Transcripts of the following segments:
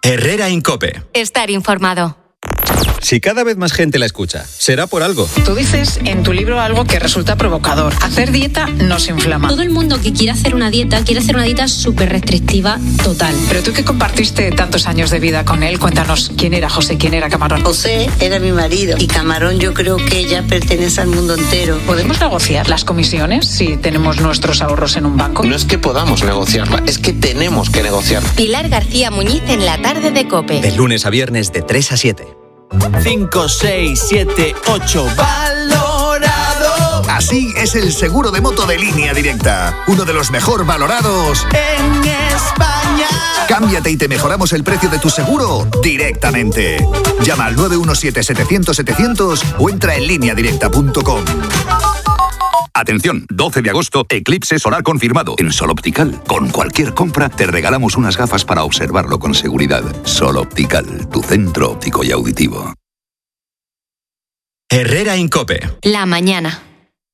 Herrera en COPE. Estar informado. Si cada vez más gente la escucha, será por algo. Tú dices en tu libro algo que resulta provocador. Hacer dieta nos inflama. Todo el mundo que quiere hacer una dieta súper restrictiva total. Pero tú que compartiste tantos años de vida con él, cuéntanos quién era José, quién era Camarón. José era mi marido y Camarón yo creo que ya pertenece al mundo entero. ¿Podemos negociar las comisiones si tenemos nuestros ahorros en un banco? No es que podamos negociarla, es que tenemos que negociarla. Pilar García Muñiz en la tarde de COPE. De lunes a viernes de 3 a 7. 5, 6, 7, 8. ¡Valorado! Así es el seguro de moto de Línea Directa. Uno de los mejor valorados en España. Cámbiate y te mejoramos el precio de tu seguro directamente. Llama al 917-700-700 o entra en lineadirecta.com. Atención, 12 de agosto, eclipse solar confirmado en Sol Optical. Con cualquier compra te regalamos unas gafas para observarlo con seguridad. Sol Optical, tu centro óptico y auditivo. Herrera en COPE. La mañana.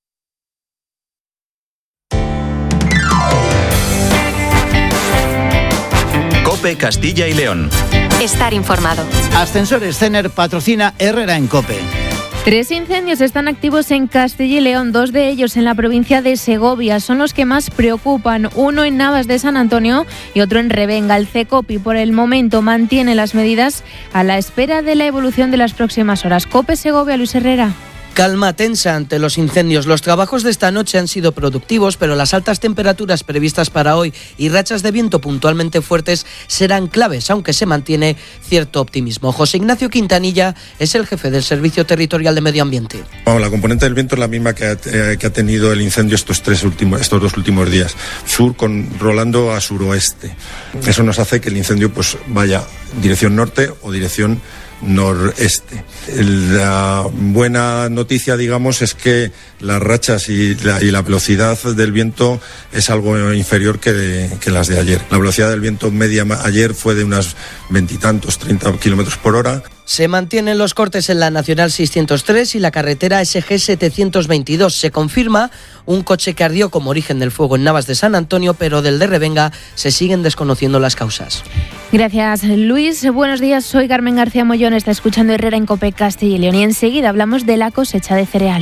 COPE Castilla y León. Estar informado. Ascensores Cener patrocina Herrera en COPE. 3 incendios están activos en Castilla y León, 2 de ellos en la provincia de Segovia. Son los que más preocupan, uno en Navas de San Antonio y otro en Revenga. El CECOPI por el momento mantiene las medidas a la espera de la evolución de las próximas horas. COPE Segovia, Luis Herrera. Calma tensa ante los incendios. Los trabajos de esta noche han sido productivos, pero las altas temperaturas previstas para hoy y rachas de viento puntualmente fuertes serán claves, aunque se mantiene cierto optimismo. José Ignacio Quintanilla es el jefe del Servicio Territorial de Medio Ambiente. Bueno, la componente del viento es la misma que ha tenido el incendio estos 2 últimos días. Sur rolando a suroeste. Eso nos hace que el incendio pues vaya dirección norte o dirección noreste. La buena noticia, digamos, es que las rachas y la velocidad del viento es algo inferior que las de ayer. La velocidad del viento media ayer fue de unas 20 y tantos, 30 kilómetros por hora. Se mantienen los cortes en la Nacional 603 y la carretera SG 722. Se confirma un coche que ardió como origen del fuego en Navas de San Antonio, pero del de Revenga se siguen desconociendo las causas. Gracias, Luis. Buenos días, soy Carmen García Mollón. Está escuchando Herrera en COPE Castilla y León y enseguida hablamos de la cosecha de cereal.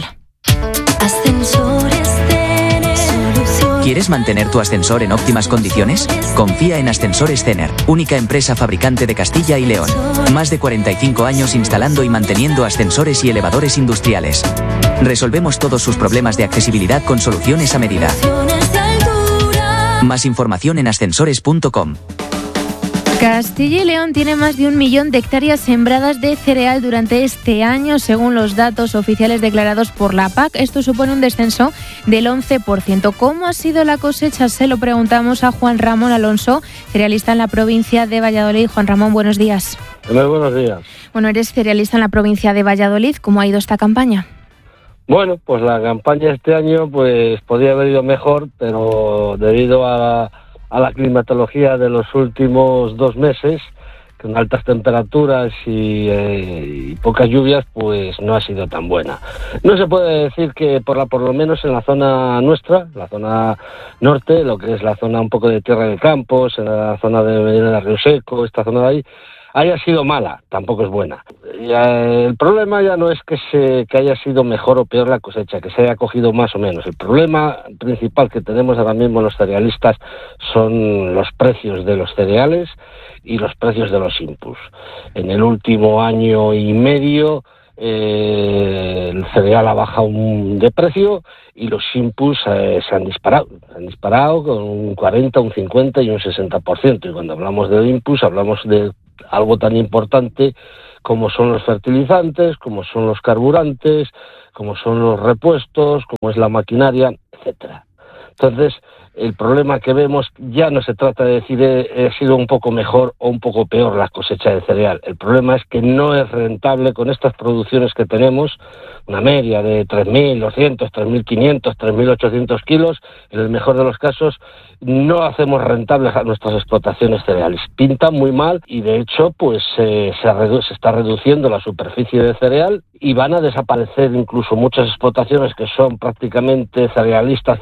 ¿Quieres mantener tu ascensor en óptimas condiciones? Confía en Ascensores Cener, única empresa fabricante de Castilla y León. Más de 45 años instalando y manteniendo ascensores y elevadores industriales. Resolvemos todos sus problemas de accesibilidad con soluciones a medida. Más información en ascensores.com. Castilla y León tiene más de 1 millón de hectáreas sembradas de cereal durante este año, según los datos oficiales declarados por la PAC. Esto supone un descenso del 11%. ¿Cómo ha sido la cosecha? Se lo preguntamos a Juan Ramón Alonso, cerealista en la provincia de Valladolid. Juan Ramón, buenos días. Muy buenos días. Bueno, eres cerealista en la provincia de Valladolid. ¿Cómo ha ido esta campaña? Bueno, pues la campaña este año pues podría haber ido mejor, pero debido a la climatología de los últimos 2 meses, con altas temperaturas y pocas lluvias, pues no ha sido tan buena. No se puede decir que por lo menos en la zona nuestra, la zona norte, lo que es la zona un poco de Tierra de Campos, en la zona de Medina de Río Seco, esta zona de ahí, haya sido mala, tampoco es buena. El problema ya no es que haya sido mejor o peor la cosecha, que se haya cogido más o menos. El problema principal que tenemos ahora mismo los cerealistas son los precios de los cereales y los precios de los inputs. En el último año y medio el cereal ha bajado de precio y los inputs se han disparado. Se han disparado con un 40, un 50 y un 60%. Y cuando hablamos de inputs hablamos de algo tan importante como son los fertilizantes, como son los carburantes, como son los repuestos, como es la maquinaria, etcétera. Entonces, el problema que vemos ya no se trata de decir ha sido un poco mejor o un poco peor la cosecha de cereal. El problema es que no es rentable con estas producciones que tenemos, una media de 3.200, 3.500, 3.800 kilos, en el mejor de los casos, no hacemos rentables a nuestras explotaciones cereales. Pintan muy mal y de hecho pues se está reduciendo la superficie de cereal y van a desaparecer incluso muchas explotaciones que son prácticamente cerealistas,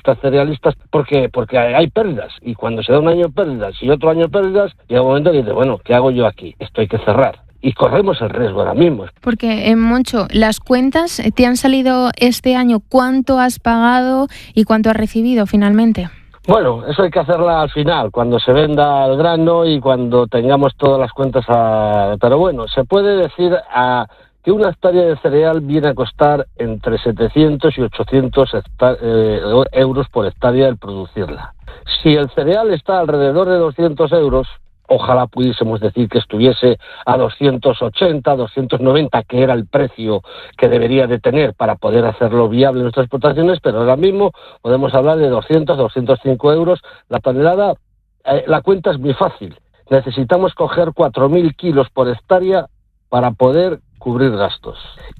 porque hay pérdidas, y cuando se da un año de pérdidas y otro año de pérdidas, llega un momento que dice, bueno, ¿qué hago yo aquí? Esto hay que cerrar. Y corremos el riesgo ahora mismo. Porque, Moncho, las cuentas te han salido este año. ¿Cuánto has pagado y cuánto has recibido finalmente? Bueno, eso hay que hacerla al final, cuando se venda el grano y cuando tengamos todas las cuentas. Pero bueno, se puede decir que una hectárea de cereal viene a costar entre 700 y 800 euros por hectárea el producirla. Si el cereal está alrededor de 200 euros, ojalá pudiésemos decir que estuviese a 280, 290, que era el precio que debería de tener para poder hacerlo viable en nuestras explotaciones, pero ahora mismo podemos hablar de 200, 205 euros la tonelada. La cuenta es muy fácil. Necesitamos coger 4.000 kilos por hectárea para poder cubrir gastos.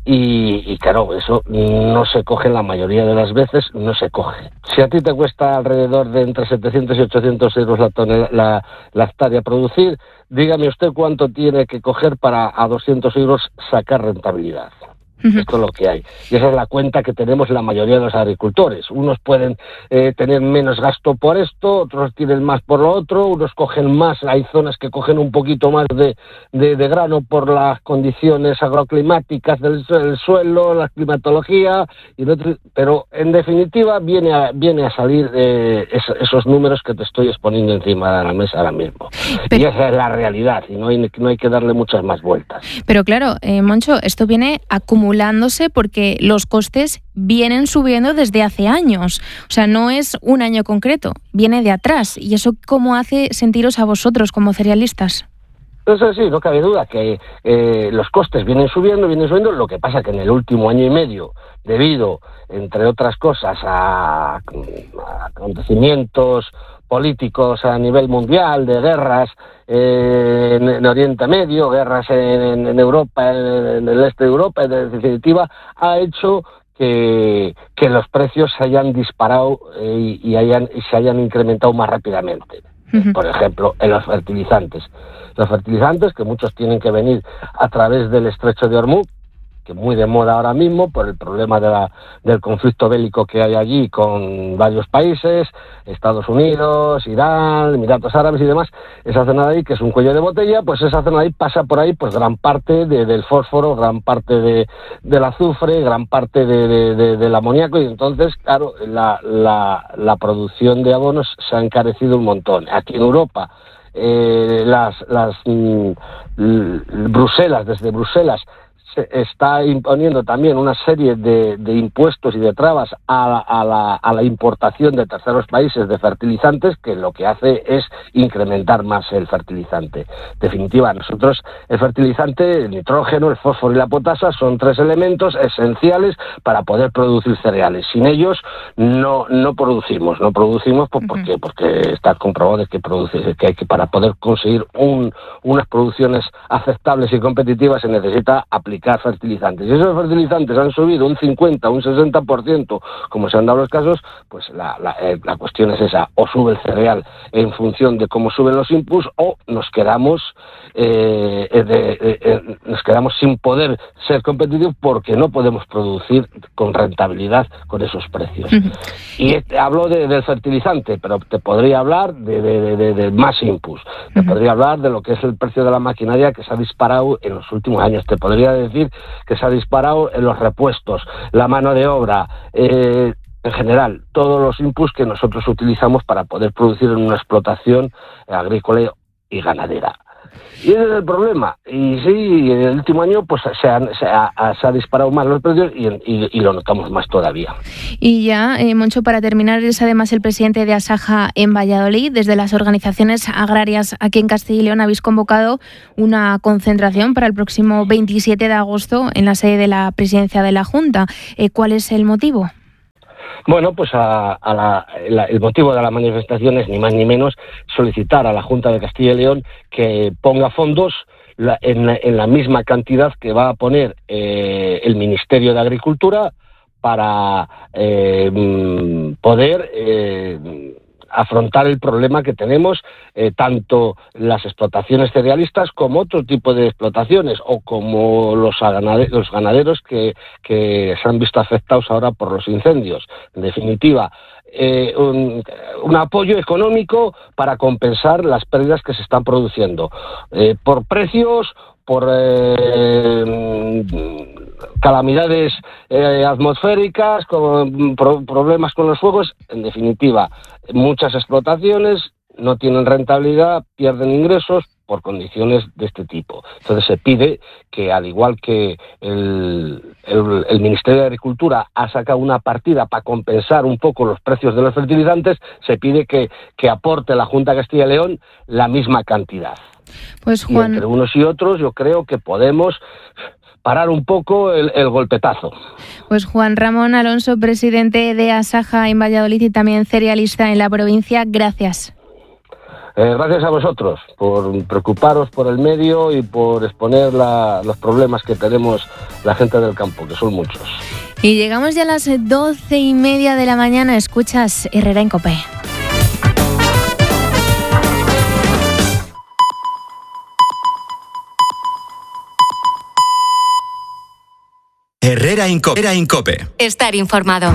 Y claro, eso no se coge la mayoría de las veces, no se coge. Si a ti te cuesta alrededor de entre 700 y 800 euros la hectárea producir, dígame usted cuánto tiene que coger para a 200 euros sacar rentabilidad. Esto es lo que hay. Y esa es la cuenta que tenemos la mayoría de los agricultores. Unos pueden tener menos gasto por esto, otros tienen más por lo otro, unos cogen más, hay zonas que cogen un poquito más de grano por las condiciones agroclimáticas del suelo, la climatología, pero en definitiva viene a salir esos números que te estoy exponiendo encima de la mesa ahora mismo. Y esa es la realidad, y no hay que darle muchas más vueltas. Pero claro, Moncho, esto viene acumulándose porque los costes vienen subiendo desde hace años. O sea, no es un año concreto, viene de atrás. ¿Y eso cómo hace sentiros a vosotros como cerealistas? Eso sí, no cabe duda que los costes vienen subiendo. Lo que pasa que en el último año y medio, debido, entre otras cosas, a acontecimientos políticos a nivel mundial, de guerras en Oriente Medio, guerras en Europa, en el este de Europa, en definitiva, ha hecho que los precios se hayan disparado y se hayan incrementado más rápidamente. Por ejemplo, en los fertilizantes. Los fertilizantes, que muchos tienen que venir a través del Estrecho de Hormuz, que muy de moda ahora mismo por el problema del conflicto bélico que hay allí con varios países, Estados Unidos, Irán, Emiratos Árabes y demás. Esa zona de ahí, que es un cuello de botella, pues esa zona de ahí pasa por ahí pues gran parte del fósforo, gran parte del azufre, gran parte del amoníaco, y entonces, claro, la producción de abonos se ha encarecido un montón. Aquí en Europa, desde Bruselas, se está imponiendo también una serie de impuestos y de trabas a la importación de terceros países de fertilizantes, que lo que hace es incrementar más el fertilizante. En definitiva, nosotros el fertilizante, el nitrógeno, el fósforo y la potasa son 3 elementos esenciales para poder producir cereales. Sin ellos no producimos pues, porque está comprobado que hay que, para poder conseguir unas producciones aceptables y competitivas, se necesita aplicar fertilizantes. Si esos fertilizantes han subido un 50, un 60%, como se han dado los casos, pues la cuestión es esa: o sube el cereal en función de cómo suben los inputs, o nos quedamos sin poder ser competitivos porque no podemos producir con rentabilidad con esos precios. Y hablo del fertilizante, pero te podría hablar de más inputs. Te podría hablar de lo que es el precio de la maquinaria, que se ha disparado en los últimos años. Te podría decir que se ha disparado en los repuestos, la mano de obra, en general, todos los inputs que nosotros utilizamos para poder producir en una explotación agrícola y ganadera. Y ese es el problema. Y sí, en el último año pues se ha disparado más los precios y lo notamos más todavía. Y ya, Moncho, para terminar, es además el presidente de Asaja en Valladolid. Desde las organizaciones agrarias aquí en Castilla y León habéis convocado una concentración para el próximo 27 de agosto en la sede de la presidencia de la Junta. ¿Cuál es el motivo? Bueno, pues el motivo de la manifestación es ni más ni menos solicitar a la Junta de Castilla y León que ponga fondos en la misma cantidad que va a poner el Ministerio de Agricultura para poder afrontar el problema que tenemos, tanto las explotaciones cerealistas como otro tipo de explotaciones, o como los ganaderos que se han visto afectados ahora por los incendios. En definitiva, un apoyo económico para compensar las pérdidas que se están produciendo, por precios, por calamidades atmosféricas, con problemas con los fuegos. En definitiva, muchas explotaciones no tienen rentabilidad, pierden ingresos por condiciones de este tipo. Entonces se pide que, al igual que el Ministerio de Agricultura ha sacado una partida para compensar un poco los precios de los fertilizantes, se pide que aporte la Junta de Castilla y León la misma cantidad. Pues Juan... Y entre unos y otros yo creo que podemos parar un poco el golpetazo. Pues Juan Ramón Alonso, presidente de Asaja en Valladolid y también cerealista en la provincia, gracias. Gracias a vosotros por preocuparos por el medio y por exponer los problemas que tenemos la gente del campo, que son muchos. Y llegamos ya a las 12:30 de la mañana. Escuchas Herrera en COPE. Herrera en COPE. Estar informado.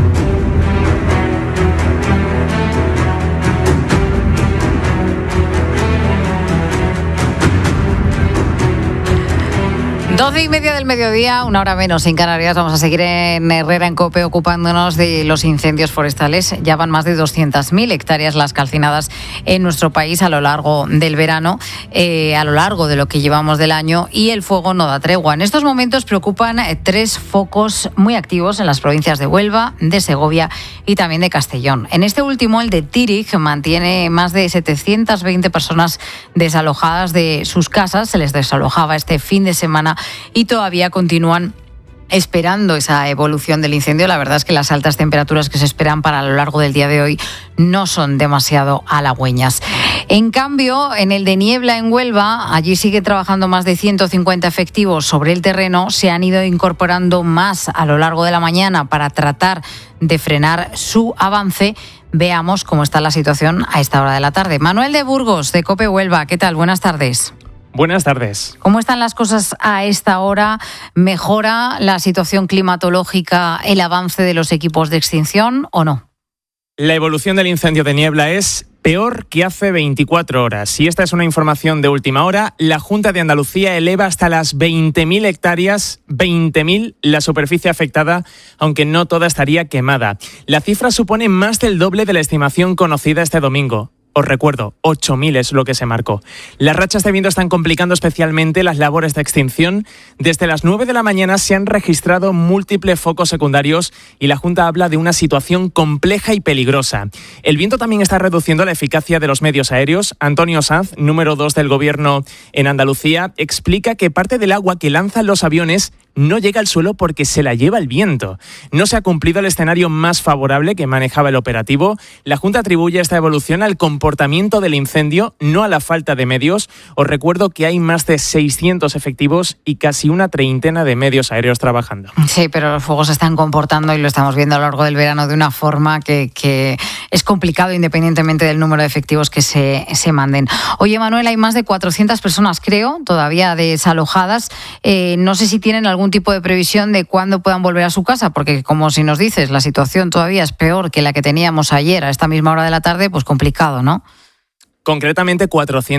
12:30 del mediodía, una hora menos en Canarias. Vamos a seguir en Herrera en COPE ocupándonos de los incendios forestales. Ya van más de 200.000 hectáreas las calcinadas en nuestro país a lo largo del verano, a lo largo de lo que llevamos del año, y el fuego no da tregua. En estos momentos preocupan 3 focos muy activos en las provincias de Huelva, de Segovia y también de Castellón. En este último, el de Tírig, mantiene más de 720 personas desalojadas de sus casas. Se les desalojaba este fin de semana y todavía continúan esperando esa evolución del incendio. La verdad es que las altas temperaturas que se esperan para lo largo del día de hoy no son demasiado halagüeñas. En cambio, en el de Niebla, en Huelva, allí sigue trabajando más de 150 efectivos sobre el terreno. Se han ido incorporando más a lo largo de la mañana para tratar de frenar su avance. Veamos cómo está la situación a esta hora de la tarde. Manuel de Burgos, de COPE Huelva, ¿qué tal? Buenas tardes. Buenas tardes. ¿Cómo están las cosas a esta hora? ¿Mejora la situación climatológica el avance de los equipos de extinción o no? La evolución del incendio de Niebla es peor que hace 24 horas. Y esta es una información de última hora. La Junta de Andalucía eleva hasta las 20.000 hectáreas, 20.000 la superficie afectada, aunque no toda estaría quemada. La cifra supone más del doble de la estimación conocida este domingo. Os recuerdo, 8.000 es lo que se marcó. Las rachas de viento están complicando especialmente las labores de extinción. Desde las 9 de la mañana se han registrado múltiples focos secundarios y la Junta habla de una situación compleja y peligrosa. El viento también está reduciendo la eficacia de los medios aéreos. Antonio Sanz, número 2 del Gobierno en Andalucía, explica que parte del agua que lanzan los aviones no llega al suelo porque se la lleva el viento. No se ha cumplido el escenario más favorable que manejaba el operativo. La Junta atribuye esta evolución al comportamiento del incendio, no a la falta de medios. Os recuerdo que hay más de 600 efectivos y casi una treintena de medios aéreos trabajando. Sí, pero los fuegos se están comportando, y lo estamos viendo a lo largo del verano, de una forma que es complicado, independientemente del número de efectivos que se manden. Oye, Manuel, hay más de 400 personas, creo, todavía desalojadas. No sé si tienen algún tipo de previsión de cuándo puedan volver a su casa, porque, como si nos dices, la situación todavía es peor que la que teníamos ayer a esta misma hora de la tarde, pues complicado, ¿no? Concretamente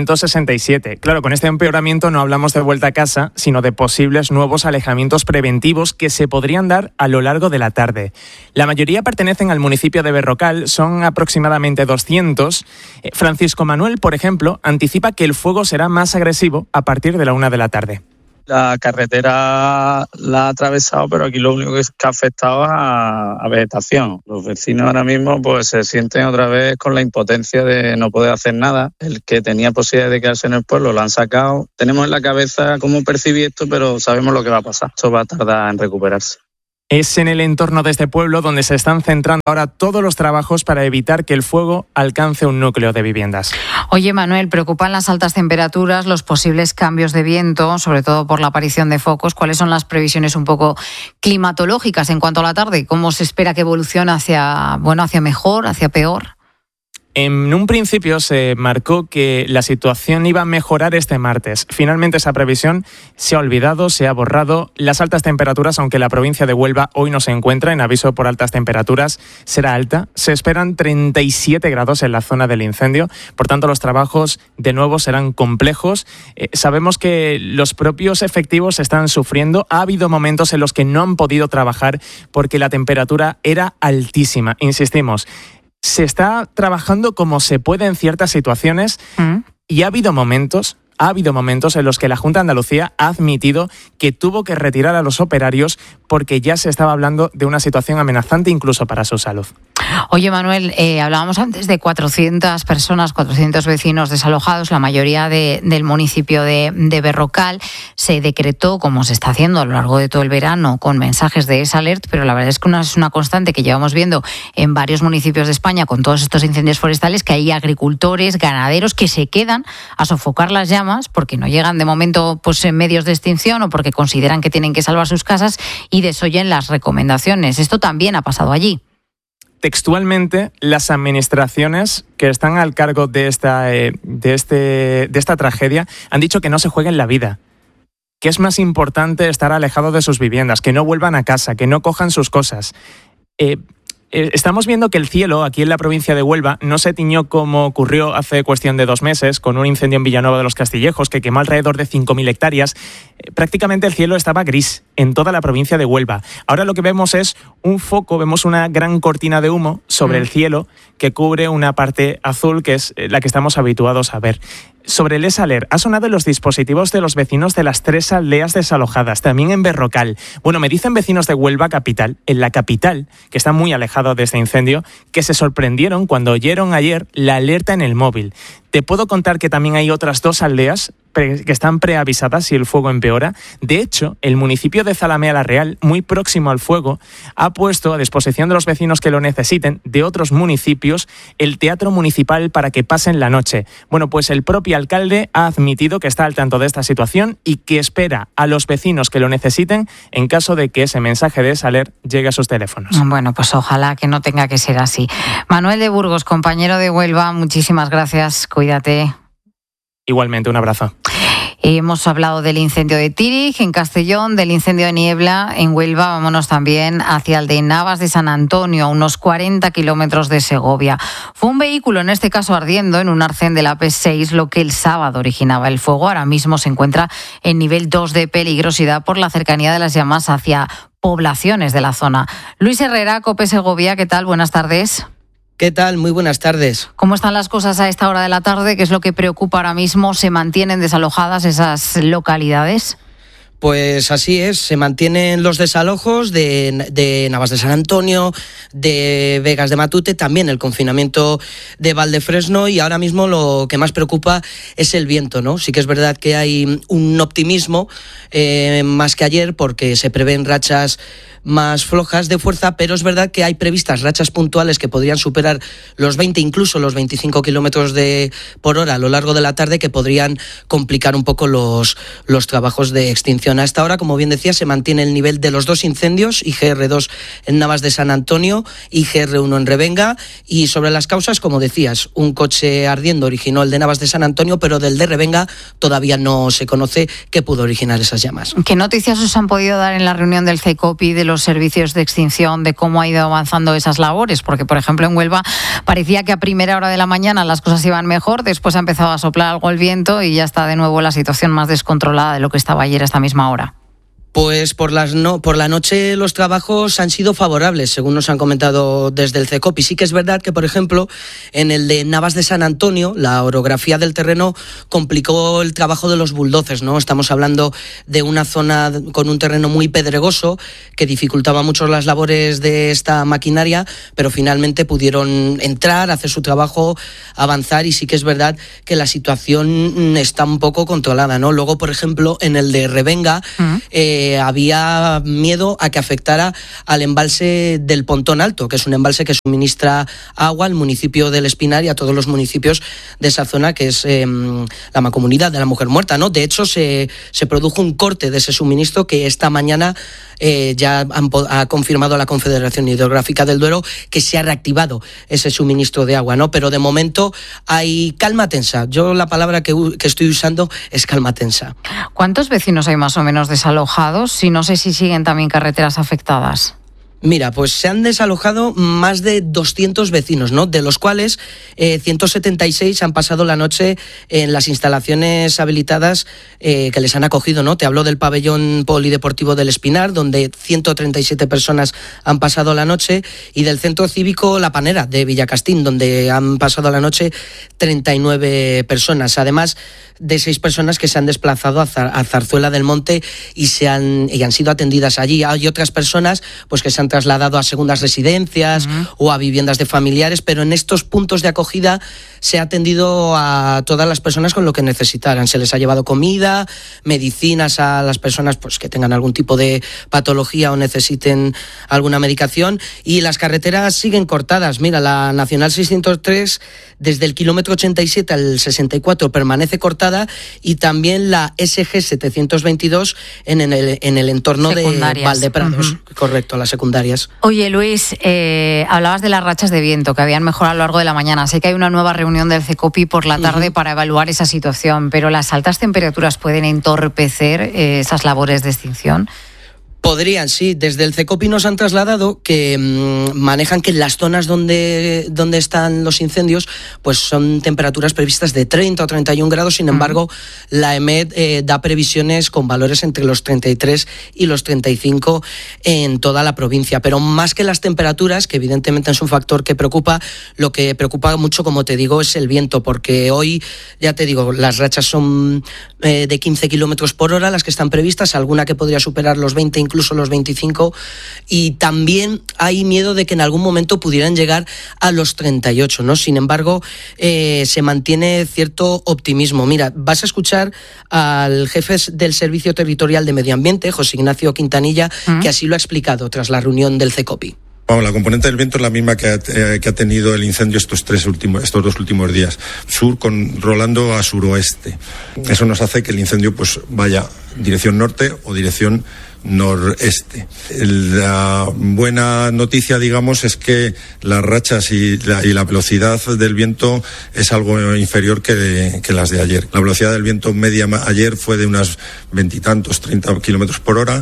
467. Claro, con este empeoramiento no hablamos de vuelta a casa, sino de posibles nuevos alejamientos preventivos que se podrían dar a lo largo de la tarde. La mayoría pertenecen al municipio de Berrocal, son aproximadamente 200. Francisco Manuel, por ejemplo, anticipa que el fuego será más agresivo a partir de la 1 de la tarde. La carretera la ha atravesado, pero aquí lo único que ha afectado a vegetación. Los vecinos ahora mismo pues se sienten otra vez con la impotencia de no poder hacer nada. El que tenía posibilidad de quedarse en el pueblo lo han sacado. Tenemos en la cabeza cómo percibir esto, pero sabemos lo que va a pasar. Esto va a tardar en recuperarse. Es en el entorno de este pueblo donde se están centrando ahora todos los trabajos para evitar que el fuego alcance un núcleo de viviendas. Oye, Manuel, preocupan las altas temperaturas, los posibles cambios de viento, sobre todo por la aparición de focos. ¿Cuáles son las previsiones un poco climatológicas en cuanto a la tarde? ¿Cómo se espera que evolucione hacia mejor, hacia peor? En un principio se marcó que la situación iba a mejorar este martes. Finalmente esa previsión se ha olvidado, se ha borrado. Las altas temperaturas, aunque la provincia de Huelva hoy no se encuentra en aviso por altas temperaturas, será alta. Se esperan 37 grados en la zona del incendio. Por tanto, los trabajos de nuevo serán complejos. Sabemos que los propios efectivos están sufriendo. Ha habido momentos en los que no han podido trabajar porque la temperatura era altísima. Insistimos, se está trabajando como se puede en ciertas situaciones y ha habido momentos en los que la Junta de Andalucía ha admitido que tuvo que retirar a los operarios porque ya se estaba hablando de una situación amenazante incluso para su salud. Oye, Manuel, hablábamos antes de 400 personas, 400 vecinos desalojados, la mayoría del municipio de Berrocal. Se decretó, como se está haciendo a lo largo de todo el verano, con mensajes de esa-alert, pero la verdad es que es una constante que llevamos viendo en varios municipios de España con todos estos incendios forestales, que hay agricultores, ganaderos que se quedan a sofocar las llamas porque no llegan de momento en medios de extinción o porque consideran que tienen que salvar sus casas y desoyen las recomendaciones. Esto también ha pasado allí. Textualmente, las administraciones que están al cargo de esta tragedia han dicho que no se jueguen la vida, que es más importante estar alejado de sus viviendas, que no vuelvan a casa, que no cojan sus cosas. Estamos viendo que el cielo aquí en la provincia de Huelva no se tiñó como ocurrió hace cuestión de 2 meses con un incendio en Villanueva de los Castillejos que quemó alrededor de 5.000 hectáreas. Prácticamente el cielo estaba gris en toda la provincia de Huelva. Ahora lo que vemos es un foco, vemos una gran cortina de humo sobre el cielo que cubre una parte azul que es la que estamos habituados a ver. Sobre el esa-alert, ha sonado en los dispositivos de los vecinos de las 3 aldeas desalojadas, también en Berrocal. Bueno, me dicen vecinos de Huelva capital, en la capital, que está muy alejado de este incendio, que se sorprendieron cuando oyeron ayer la alerta en el móvil. Te puedo contar que también hay otras 2 aldeas que están preavisadas si el fuego empeora. De hecho, el municipio de Zalamea la Real, muy próximo al fuego, ha puesto a disposición de los vecinos que lo necesiten de otros municipios el teatro municipal para que pasen la noche. Bueno, pues el propio alcalde ha admitido que está al tanto de esta situación y que espera a los vecinos que lo necesiten en caso de que ese mensaje de esa-alert llegue a sus teléfonos. Bueno, pues ojalá que no tenga que ser así. Manuel de Burgos, compañero de Huelva, muchísimas gracias. Cuídate. Igualmente, un abrazo. Hemos hablado del incendio de Tírig en Castellón, del incendio de Niebla en Huelva. Vámonos también hacia el de Navas de San Antonio, a unos 40 kilómetros de Segovia. Fue un vehículo, en este caso ardiendo, en un arcén de la P6, lo que el sábado originaba el fuego. Ahora mismo se encuentra en nivel 2 de peligrosidad por la cercanía de las llamas hacia poblaciones de la zona. Luis Herrera, COPE Segovia, ¿qué tal? Buenas tardes. ¿Qué tal? Muy buenas tardes. ¿Cómo están las cosas a esta hora de la tarde? ¿Qué es lo que preocupa ahora mismo? ¿Se mantienen desalojadas esas localidades? Pues así es, se mantienen los desalojos de Navas de San Antonio, de Vegas de Matute, también el confinamiento de Valdefresno, y ahora mismo lo que más preocupa es el viento, ¿no? Sí que es verdad que hay un optimismo más que ayer porque se prevén rachas más flojas de fuerza, pero es verdad que hay previstas rachas puntuales que podrían superar los 20, incluso los 25 kilómetros por hora a lo largo de la tarde, que podrían complicar un poco los trabajos de extinción. Hasta ahora, como bien decía, se mantiene el nivel de los 2 incendios, IGR2 en Navas de San Antonio, IGR1 en Revenga, y sobre las causas, como decías, un coche ardiendo originó el de Navas de San Antonio, pero del de Revenga todavía no se conoce qué pudo originar esas llamas. ¿Qué noticias os han podido dar en la reunión del CECOPI de los servicios de extinción, de cómo ha ido avanzando esas labores? Porque, por ejemplo, en Huelva parecía que a primera hora de la mañana las cosas iban mejor, después ha empezado a soplar algo el viento y ya está de nuevo la situación más descontrolada de lo que estaba ayer a esta misma hora. Pues por la noche los trabajos han sido favorables, según nos han comentado desde el CECOPI. Sí que es verdad que, por ejemplo, en el de Navas de San Antonio, la orografía del terreno complicó el trabajo de los bulldozers, ¿no? Estamos hablando de una zona con un terreno muy pedregoso que dificultaba mucho las labores de esta maquinaria, pero finalmente pudieron entrar, hacer su trabajo, avanzar, y sí que es verdad que la situación está un poco controlada, ¿no? Luego, por ejemplo, en el de Revenga, había miedo a que afectara al embalse del Pontón Alto, que es un embalse que suministra agua al municipio del Espinar y a todos los municipios de esa zona, que es la Mancomunidad de la Mujer Muerta, ¿no? De hecho, se produjo un corte de ese suministro que esta mañana ya ha confirmado la Confederación Hidrográfica del Duero que se ha reactivado ese suministro de agua, ¿no? Pero de momento hay calma tensa. Yo la palabra que estoy usando es calma tensa. ¿Cuántos vecinos hay más o menos desalojados? Y no sé si siguen también carreteras afectadas. Mira, pues se han desalojado más de 200 vecinos, ¿no? De los cuales 176 han pasado la noche en las instalaciones habilitadas que les han acogido, ¿no? Te hablo del pabellón polideportivo del Espinar, donde 137 personas han pasado la noche, y del centro cívico La Panera de Villacastín, donde han pasado la noche 39 personas. Además de 6 personas que se han desplazado a Zarzuela del Monte y han sido atendidas allí. Hay otras personas pues que se han trasladado a segundas residencias o a viviendas de familiares, pero en estos puntos de acogida se ha atendido a todas las personas con lo que necesitaran. Se les ha llevado comida, medicinas a las personas pues que tengan algún tipo de patología o necesiten alguna medicación, y las carreteras siguen cortadas. Mira, la Nacional 603 desde el kilómetro 87 al 64 permanece cortada, y también la SG 722 en el entorno de Valdeprados. Correcto, las secundarias. Oye, Luis, hablabas de las rachas de viento que habían mejorado a lo largo de la mañana. Sé que hay una nueva reunión del CECOPI por la tarde para evaluar esa situación, pero ¿las altas temperaturas pueden entorpecer esas labores de extinción? Podrían, sí. Desde el CECOPI nos han trasladado que manejan que en las zonas donde están los incendios pues son temperaturas previstas de 30 o 31 grados. Sin embargo, la EMET da previsiones con valores entre los 33 y los 35 en toda la provincia. Pero más que las temperaturas, que evidentemente es un factor que preocupa, lo que preocupa mucho, como te digo, es el viento, porque hoy, ya te digo, las rachas son de 15 kilómetros por hora las que están previstas, alguna que podría superar los 20, incluso los 25, y también hay miedo de que en algún momento pudieran llegar a los 38, ¿no? Sin embargo, se mantiene cierto optimismo. Mira, vas a escuchar al jefe del Servicio Territorial de Medio Ambiente, José Ignacio Quintanilla, que así lo ha explicado tras la reunión del CECOPI. Bueno, la componente del viento es la misma que ha tenido el incendio estos dos últimos días. Sur rolando a suroeste. Eso nos hace que el incendio pues vaya dirección norte o dirección noreste. La buena noticia, digamos, es que las rachas y la velocidad del viento es algo inferior que las de ayer. La velocidad del viento media ayer fue de unas 20 y tantos, 30 kilómetros por hora.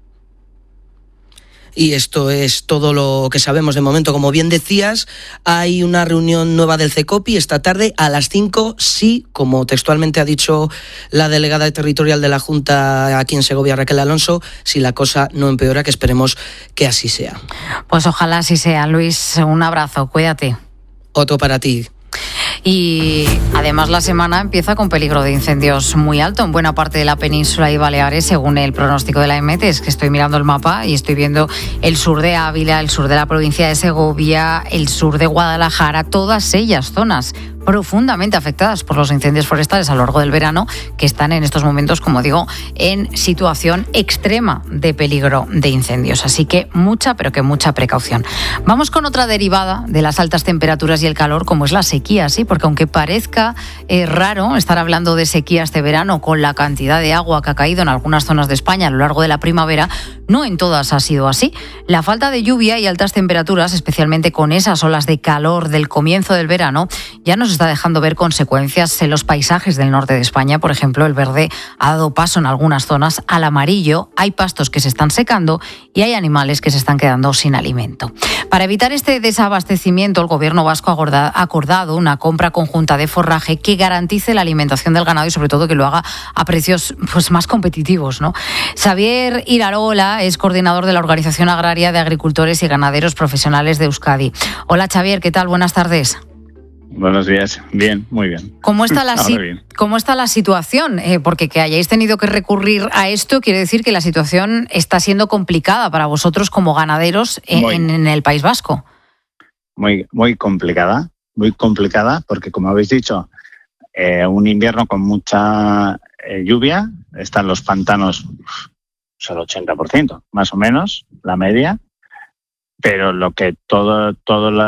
Y esto es todo lo que sabemos de momento. Como bien decías, hay una reunión nueva del CECOPI esta tarde a las 5, sí, como textualmente ha dicho la delegada territorial de la Junta aquí en Segovia, Raquel Alonso, si la cosa no empeora, que esperemos que así sea. Pues ojalá así sea. Luis, un abrazo, cuídate. Otro para ti. Y además la semana empieza con peligro de incendios muy alto en buena parte de la península y Baleares, según el pronóstico de la EMET. Es que estoy mirando el mapa y estoy viendo el sur de Ávila, el sur de la provincia de Segovia, el sur de Guadalajara, todas ellas zonas profundamente afectadas por los incendios forestales a lo largo del verano, que están en estos momentos, como digo, en situación extrema de peligro de incendios. Así que mucha, pero que mucha precaución. Vamos con otra derivada de las altas temperaturas y el calor, como es la sequía, sí, porque aunque parezca raro estar hablando de sequía este verano con la cantidad de agua que ha caído en algunas zonas de España a lo largo de la primavera, no en todas ha sido así. La falta de lluvia y altas temperaturas, especialmente con esas olas de calor del comienzo del verano, ya nos está dejando ver consecuencias en los paisajes del norte de España. Por ejemplo, el verde ha dado paso en algunas zonas al amarillo, hay pastos que se están secando y hay animales que se están quedando sin alimento. Para evitar este desabastecimiento, el Gobierno vasco ha acordado una compra conjunta de forraje que garantice la alimentación del ganado y sobre todo que lo haga a precios pues más competitivos, ¿no? Xavier Irarola es coordinador de la Organización Agraria de Agricultores y Ganaderos Profesionales de Euskadi. Hola Xavier, ¿qué tal? Buenas tardes. Buenos días. Bien, muy bien. ¿Cómo está la situación? Porque que hayáis tenido que recurrir a esto quiere decir que la situación está siendo complicada para vosotros como ganaderos en el País Vasco. Muy complicada porque, como habéis dicho, un invierno con mucha lluvia, están los pantanos el 80%, más o menos, la media. Pero lo que todas